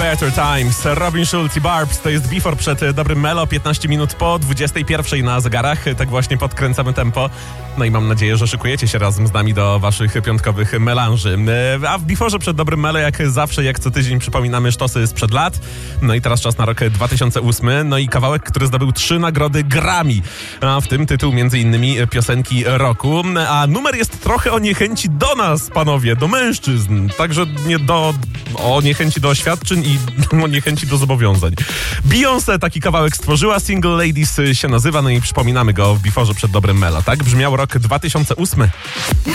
Better Times. Robin Schulz i Barbs, to jest Before przed Dobrym Melo, 15 minut po 21 na zegarach. Tak właśnie podkręcamy tempo. No i mam nadzieję, że szykujecie się razem z nami do waszych piątkowych melanży. A w Before'ze przed Dobrym Melo, jak zawsze, jak co tydzień przypominamy sztosy sprzed lat. No i teraz czas na rok 2008. No i kawałek, który zdobył 3 nagrody Grammy. A w tym tytuł m.in. piosenki roku. A numer jest trochę o niechęci do nas, panowie, do mężczyzn. Także o niechęci do oświadczyn i o niechęci do zobowiązań. Beyoncé taki kawałek stworzyła, Single Ladies się nazywa, no i przypominamy go w Before'ze przed Dobrym Melo. Tak brzmiał rok 2008.